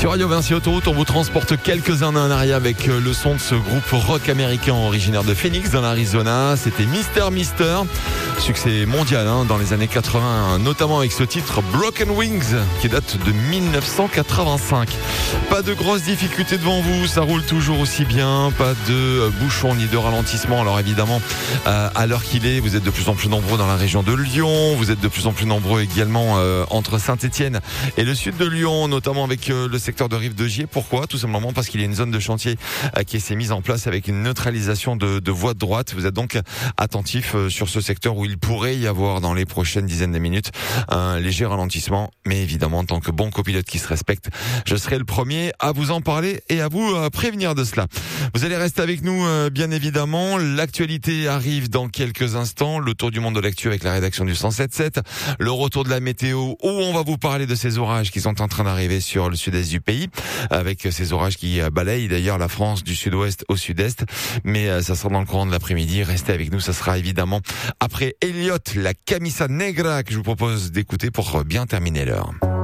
Sur Radio Vinci Autoroute, on vous transporte quelques années en arrière avec le son de ce groupe rock américain originaire de Phoenix dans l'Arizona. C'était Mister. Succès mondial dans les années 80, notamment avec ce titre Broken Wings qui date de 1985. Pas de grosses difficultés devant vous, ça roule toujours aussi bien, pas de bouchons ni de ralentissement. Alors évidemment, à l'heure qu'il est, vous êtes de plus en plus nombreux dans la région de Lyon, vous êtes de plus en plus nombreux également entre Saint-Étienne et le sud de Lyon, notamment avec le secteur de Rive de Gier. Pourquoi ? Tout simplement parce qu'il y a une zone de chantier qui s'est mise en place avec une neutralisation de voies de droite. Vous êtes donc attentif sur ce secteur où il pourrait y avoir dans les prochaines dizaines de minutes un léger ralentissement. Mais évidemment, en tant que bon copilote qui se respecte, je serai le premier à vous en parler et à vous prévenir de cela. Vous allez rester avec nous, bien évidemment. L'actualité arrive dans quelques instants. Le tour du monde de l'actu avec la rédaction du 107.7. Le retour de la météo où on va vous parler de ces orages qui sont en train d'arriver sur le sud-est du pays, avec ces orages qui balayent d'ailleurs la France du sud-ouest au sud-est. Mais ça sera dans le courant de l'après-midi. Restez avec nous, ça sera évidemment après Elliott, la Camisa Negra que je vous propose d'écouter pour bien terminer l'heure.